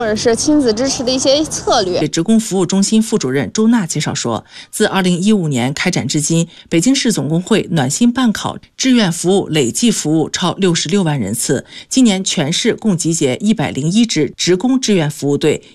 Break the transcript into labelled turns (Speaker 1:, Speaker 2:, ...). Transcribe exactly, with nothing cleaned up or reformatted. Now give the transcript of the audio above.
Speaker 1: 或者是亲子支持的一些策略。
Speaker 2: 职工服务中心副主任周娜介绍说，自二零一五年开展至今，北京市总工会暖心办考志愿服务累计服务超六十六万人次。今年全市共集结一百零一支职工志愿服务队，